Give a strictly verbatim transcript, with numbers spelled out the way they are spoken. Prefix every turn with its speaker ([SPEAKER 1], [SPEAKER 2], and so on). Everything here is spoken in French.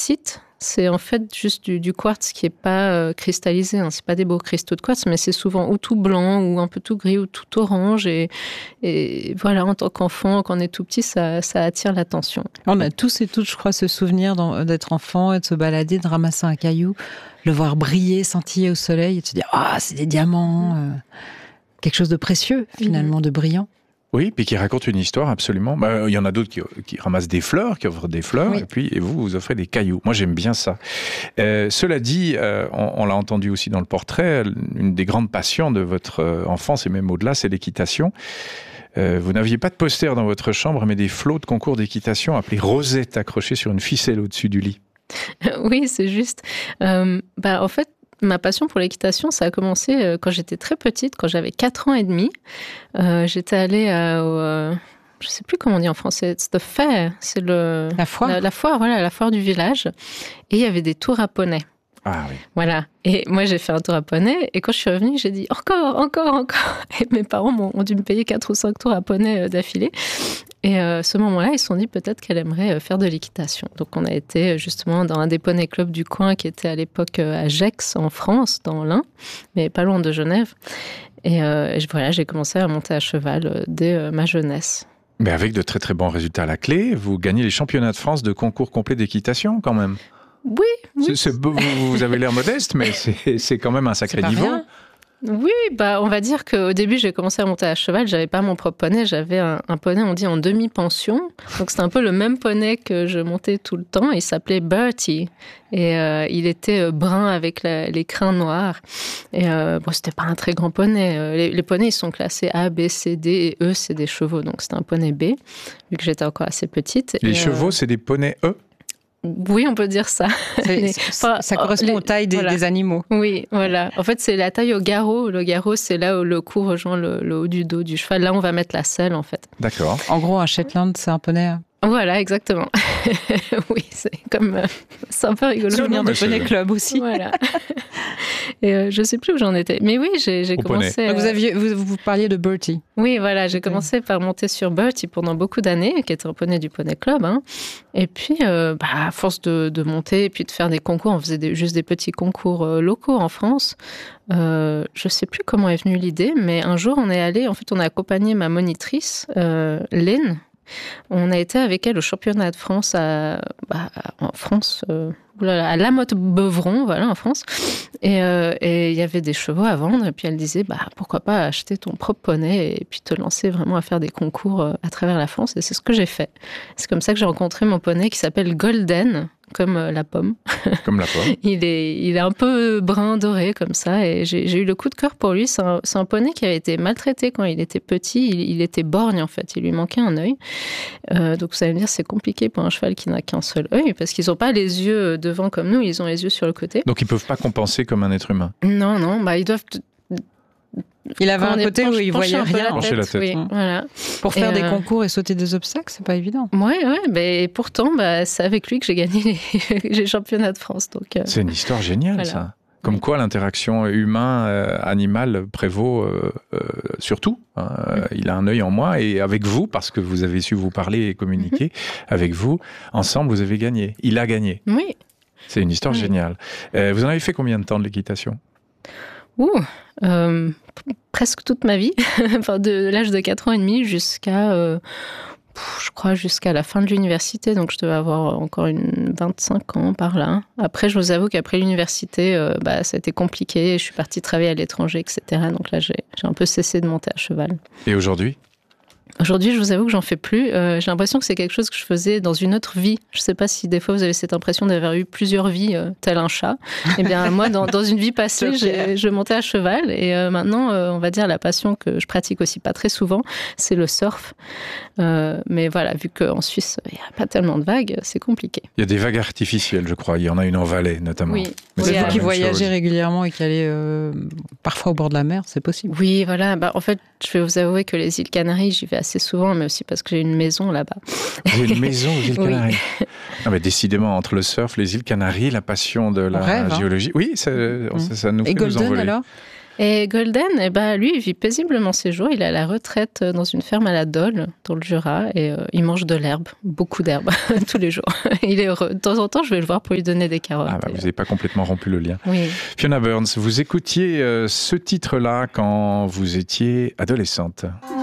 [SPEAKER 1] quartzite. C'est en fait juste du, du quartz qui n'est pas euh, cristallisé. Hein. Ce n'est pas des beaux cristaux de quartz, mais c'est souvent ou tout blanc, ou un peu tout gris, ou tout orange. Et, et voilà, en tant qu'enfant, quand on est tout petit, ça, ça attire l'attention.
[SPEAKER 2] On a tous et toutes, je crois, ce souvenir d'être enfant et de se balader, de ramasser un caillou, le voir briller, scintiller au soleil, et de se dire « Ah, c'est des diamants euh, !» Quelque chose de précieux, finalement, mmh. de brillant.
[SPEAKER 3] Oui, puis qui raconte une histoire, absolument. Bah, il y en a d'autres qui, qui ramassent des fleurs, qui offrent des fleurs, oui. et puis et vous, vous offrez des cailloux. Moi, j'aime bien ça. Euh, cela dit, euh, on, on l'a entendu aussi dans le portrait, une des grandes passions de votre enfance, et même au-delà, c'est l'équitation. Euh, vous n'aviez pas de poster dans votre chambre, mais des flots de concours d'équitation appelés Rosette, accrochés sur une ficelle au-dessus du lit.
[SPEAKER 1] Oui, c'est juste. Euh, bah, en fait, ma passion pour l'équitation, ça a commencé quand j'étais très petite, quand j'avais quatre ans et demi. Euh, j'étais allée à, au, euh, je ne sais plus comment on dit en français, it's the fair, c'est le,
[SPEAKER 2] la foire.
[SPEAKER 1] La, la foire, voilà, la foire du village. Et il y avait des tours à poney.
[SPEAKER 3] Ah oui.
[SPEAKER 1] Voilà. Et moi, j'ai fait un tour à poney. Et quand je suis revenue, j'ai dit encore, encore, encore. Et mes parents m'ont, ont dû me payer quatre ou cinq tours à poney d'affilée. Et à ce moment-là, ils se sont dit peut-être qu'elle aimerait faire de l'équitation. Donc, on a été justement dans un des poney clubs du coin qui était à l'époque à Gex, en France, dans l'Ain, mais pas loin de Genève. Et euh, voilà, j'ai commencé à monter à cheval dès euh, ma jeunesse.
[SPEAKER 3] Mais avec de très très bons résultats à la clé, vous gagnez les championnats de France de concours complet d'équitation quand même.
[SPEAKER 1] Oui, oui.
[SPEAKER 3] C'est, c'est, vous, vous avez l'air modeste, mais c'est, c'est quand même un sacré niveau. Rien.
[SPEAKER 1] Oui, bah, on va dire qu'au début, j'ai commencé à monter à cheval. J'avais pas mon propre poney, j'avais un, un poney, on dit, en demi-pension. Donc, c'était un peu le même poney que je montais tout le temps. Il s'appelait Bertie. Et euh, il était brun avec la, les crins noirs. Et euh, bon, c'était pas un très grand poney. Les, les poneys, ils sont classés A, B, C, D et E, c'est des chevaux. Donc, c'était un poney B, vu que j'étais encore assez petite.
[SPEAKER 3] Les
[SPEAKER 1] et,
[SPEAKER 3] chevaux,
[SPEAKER 1] euh...
[SPEAKER 3] c'est des poneys E?
[SPEAKER 1] Oui, on peut dire ça.
[SPEAKER 2] Les, enfin, ça correspond les, aux tailles des,
[SPEAKER 1] voilà.
[SPEAKER 2] des animaux.
[SPEAKER 1] Oui, voilà. En fait, c'est la taille au garrot. Le garrot, c'est là où le cou rejoint le, le haut du dos du cheval. Là, on va mettre la selle, en fait.
[SPEAKER 3] D'accord.
[SPEAKER 2] En gros, un Shetland, c'est un poney.
[SPEAKER 1] Voilà, exactement. Oui, c'est comme... Euh, c'est un peu rigolo.
[SPEAKER 2] Souvenir de poney club aussi.
[SPEAKER 1] Voilà. Et euh, je ne sais plus où j'en étais. Mais oui, j'ai, j'ai commencé...
[SPEAKER 2] Euh... Vous, aviez, vous, vous parliez de Bertie.
[SPEAKER 1] Oui, voilà. J'ai commencé par monter sur Bertie pendant beaucoup d'années, qui était un poney du poney club. Hein. Et puis, euh, bah, à force de, de monter et puis de faire des concours, on faisait des, juste des petits concours euh, locaux en France. Euh, je ne sais plus comment est venue l'idée, mais un jour, on est allé... En fait, on a accompagné ma monitrice, euh, Lynn. On a été avec elle au championnat de France à, bah, en France, euh, à La Motte-Beuvron, voilà, en France. Et euh, et il y avait des chevaux à vendre. Et puis elle disait, bah, pourquoi pas acheter ton propre poney et puis te lancer vraiment à faire des concours à travers la France. Et c'est ce que j'ai fait. C'est comme ça que j'ai rencontré mon poney qui s'appelle Golden, comme la pomme.
[SPEAKER 3] Comme la pomme.
[SPEAKER 1] il, est, il est un peu brun doré comme ça. Et j'ai, j'ai eu le coup de cœur pour lui. C'est un, c'est un poney qui avait été maltraité quand il était petit. Il, il était borgne en fait. Il lui manquait un œil. Euh, donc vous allez me dire, c'est compliqué pour un cheval qui n'a qu'un seul œil parce qu'ils n'ont pas les yeux devant comme nous. Ils ont les yeux sur le côté.
[SPEAKER 3] Donc ils ne peuvent pas compenser comme un être humain.
[SPEAKER 1] Non, non. Bah, ils doivent... T-
[SPEAKER 2] Il avait
[SPEAKER 1] Quand
[SPEAKER 2] un côté
[SPEAKER 1] penche,
[SPEAKER 2] où il voyait rien.
[SPEAKER 1] La
[SPEAKER 3] pencher la tête.
[SPEAKER 1] Oui,
[SPEAKER 2] mmh.
[SPEAKER 1] voilà.
[SPEAKER 2] Pour faire
[SPEAKER 1] et
[SPEAKER 2] des
[SPEAKER 1] euh...
[SPEAKER 2] concours et sauter des obstacles, c'est pas évident.
[SPEAKER 1] Ouais, ouais. Bah, et pourtant, bah, c'est avec lui que j'ai gagné les, les championnats de France. Donc, euh...
[SPEAKER 3] c'est une histoire géniale, voilà. Ça. Comme oui. Quoi, l'interaction humain-animal prévaut euh, euh, sur tout. Hein. Mmh. Il a un œil en moi et avec vous, parce que vous avez su vous parler et communiquer, mmh. avec vous, ensemble, vous avez gagné. Il a gagné.
[SPEAKER 1] Oui.
[SPEAKER 3] C'est une histoire mmh. géniale. Euh, vous en avez fait combien de temps de l'équitation ?
[SPEAKER 1] Ouh, euh, presque toute ma vie, enfin de l'âge de quatre ans et demi jusqu'à, euh, je crois, jusqu'à la fin de l'université. Donc, je devais avoir encore une vingt-cinq ans par là. Après, je vous avoue qu'après l'université, euh, bah, ça a été compliqué. Je suis partie travailler à l'étranger, et cetera. Donc là, j'ai, j'ai un peu cessé de monter à cheval.
[SPEAKER 3] Et aujourd'hui ?
[SPEAKER 1] Aujourd'hui, je vous avoue que j'en fais plus. Euh, j'ai l'impression que c'est quelque chose que je faisais dans une autre vie. Je ne sais pas si des fois vous avez cette impression d'avoir eu plusieurs vies, euh, tel un chat. Eh bien, moi, dans, dans une vie passée, j'ai, je montais à cheval. Et euh, maintenant, euh, on va dire la passion que je pratique aussi pas très souvent, c'est le surf. Euh, mais voilà, vu qu'en Suisse, il n'y a pas tellement de vagues, c'est compliqué.
[SPEAKER 3] Il y a des vagues artificielles, je crois. Il y en a une en Valais, notamment.
[SPEAKER 1] Oui.
[SPEAKER 2] Mais c'est vous qui voyagez chose. régulièrement et qui allez euh, parfois au bord de la mer, c'est possible.
[SPEAKER 1] Oui, voilà. Bah, en fait, je vais vous avouer que les îles Canaries, j'y vais assez souvent, mais aussi parce que j'ai une maison là-bas.
[SPEAKER 3] Vous avez une maison aux îles Canaries ?
[SPEAKER 1] Oui.
[SPEAKER 3] Ah, mais décidément, entre le surf, les îles Canaries, la passion de la
[SPEAKER 2] rêve,
[SPEAKER 3] géologie. Hein. Oui, ça, mmh. ça, ça nous fait
[SPEAKER 2] et
[SPEAKER 3] nous
[SPEAKER 2] Golden,
[SPEAKER 3] envoler.
[SPEAKER 2] Alors
[SPEAKER 1] Et Golden, eh ben, lui, il vit paisiblement ses jours. Il est à la retraite dans une ferme à la Dole, dans le Jura, et euh, il mange de l'herbe, beaucoup d'herbe, tous les jours. Il est heureux. De temps en temps, je vais le voir pour lui donner des carottes.
[SPEAKER 3] Ah bah,
[SPEAKER 1] et...
[SPEAKER 3] vous n'avez pas complètement rompu le lien.
[SPEAKER 1] Oui.
[SPEAKER 3] Fiona Burns, vous écoutiez euh, ce titre-là quand vous étiez adolescente.